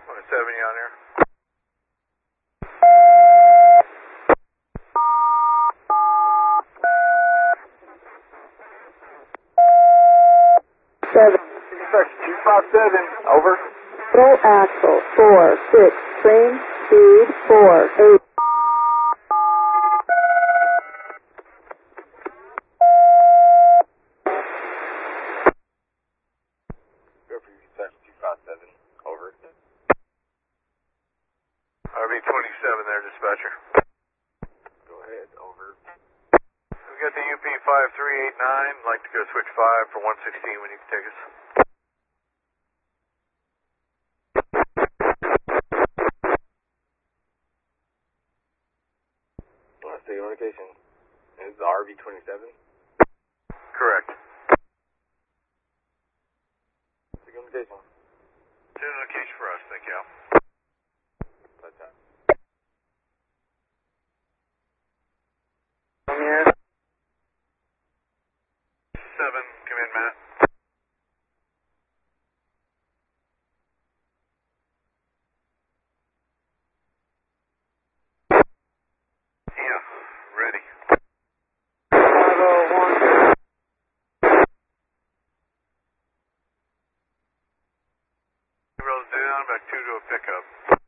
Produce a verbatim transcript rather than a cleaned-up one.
twenty-seven, you on here? Seven. Dispatch two five seven, over. Full axle, four, six, train, speed, four, eight. Go for dispatch two five seven, over. R V twenty-seven there, dispatcher. Go ahead, over. We got the U P five three eight nine, like to go switch five for one sixteen when you can take us. Location is the R V twenty-seven? Correct. Communication. Tune location for us, thank you. That's that. I'm here. Seven, come in, Matt. Yeah, ready. five oh one. Rolls down, back two to a pickup.